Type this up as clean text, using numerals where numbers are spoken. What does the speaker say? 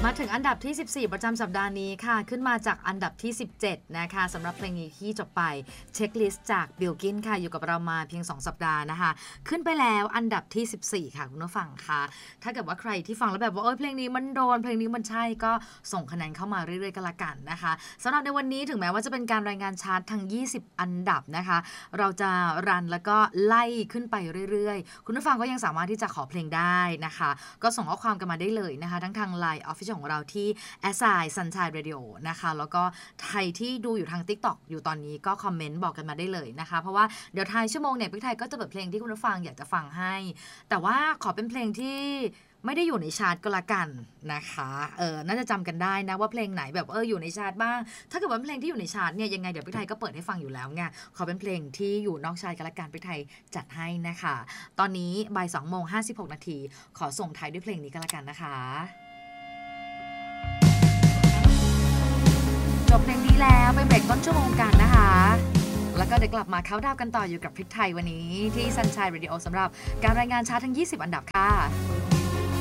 มาถึงอันดับที่ 14 ประจำสัปดาห์นี้ค่ะขึ้นมาจากอันดับที่ 17 นะคะสำหรับเพลงนี้ที่จบไปเช็คลิสต์จากบิลกินค่ะอยู่กับเรามาเพียง 2 สัปดาห์นะคะขึ้นไปแล้วอันดับที่ 14 ค่ะคุณผู้ฟังค่ะถ้าเกิดว่าใครที่ฟังแล้วแบบว่าเพลงนี้มันโดนเพลงนี้มันใช่ก็ส่งคะแนนเข้ามาเรื่อยๆกันละกันนะคะสำหรับในวันนี้ถึงแม้ว่าจะเป็นการรายงานชาร์ตทั้ง 20 อันดับนะคะเราจะรันแล้วก็ไล่ขึ้นไปเรื่อยๆคุณผู้ฟังก็ยังสามารถที่จะขอเพลงได้นะคะก็ส่งข้อความกันมาได้เลยนะคะทั้งทาง LINE Official ของเราที่ @sunshine radio นะคะแล้วก็ใครที่ดูอยู่ทาง TikTok อยู่ตอนนี้ก็คอมเมนต์บอกกันมาได้เลยนะคะเพราะว่าเดี๋ยวท้ายชั่วโมงเนี่ยพี่ไทยก็จะเปิดเพลงที่คุณผู้ฟังอยากจะฟังให้แต่ว่าขอเป็นเพลงที่ไม่ได้อยู่ในชาร์ตก็แล้วกันนะคะน่าจะจำกันได้นะว่าเพลงไหนแบบอยู่ในชาร์ตบ้างถ้าเกิดว่าเพลงที่อยู่ในชาร์ตเนี่ยยังไงเดี๋ยวพี่ไทยก็เปิดให้ฟังอยู่แล้วไงขอเป็นเพลงที่อยู่นอกชาร์ตก็แล้วกันพี่ไทยจัดให้นะคะตอนนี้บ่าย 2:56 นาทีขอส่งท้ายด้วยเพลงนี้ก็แล้วกันนะคะจบเพลงนี้แล้วไปเบรกต้นชั่วโมงกันนะคะแล้วก็เดี๋ยวกลับมาเข้าดาวกันต่ออยู่กับพริกไทยวันนี้ที่ Sunshine Radio สำหรับการรายงานชาร์ตทั้ง 20 อันดับค่ะ